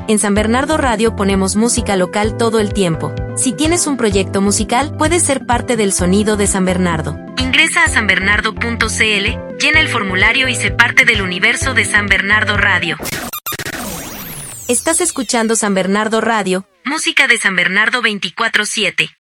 En San Bernardo Radio ponemos música local todo el tiempo. Si tienes un proyecto musical, puedes ser parte del sonido de San Bernardo. Ingresa a sanbernardo.cl, llena el formulario y sé parte del universo de San Bernardo Radio. Estás escuchando San Bernardo Radio, música de San Bernardo 24/7.